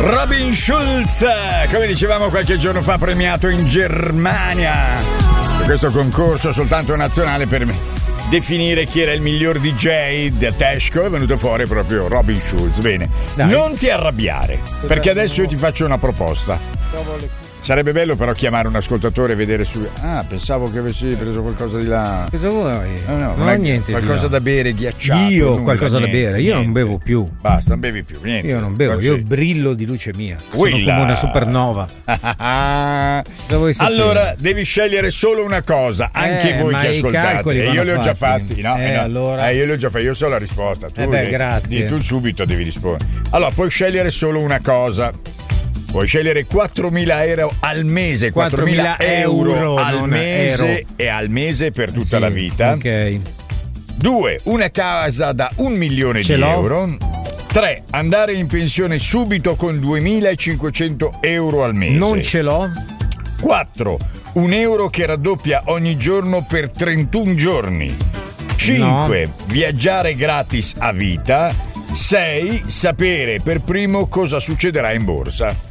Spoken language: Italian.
Robin Schulz, come dicevamo qualche giorno fa, premiato in Germania. Questo concorso soltanto nazionale per definire chi era il miglior DJ da Tesco, è venuto fuori proprio Robin Schulz. Bene, dai. Non ti arrabbiare, perché adesso io ti faccio una proposta. Sarebbe bello però chiamare un ascoltatore e vedere su. Ah, pensavo che avessi preso qualcosa di là. Cosa vuoi? No, non ho niente. Qualcosa da bere, ghiacciato. Io qualcosa da bere, io non bevo più. Basta, non bevi più, niente. Io non bevo, io brillo di luce mia. Sono come una supernova. Allora, devi scegliere solo una cosa, anche voi che ascoltate. E io li ho già fatti. Allora. Io li ho già fatti, io so la risposta. Grazie. Tu subito devi rispondere. Allora, puoi scegliere solo una cosa. Puoi scegliere 4.000 euro al mese, 4.000 euro al mese e al mese per tutta la vita. Ok. 2. Una casa da 1 milione di euro. 3. Andare in pensione subito con 2.500 euro al mese. Non ce l'ho. 4. Un euro che raddoppia ogni giorno per 31 giorni. 5. Viaggiare gratis a vita. 6. Sapere per primo cosa succederà in borsa.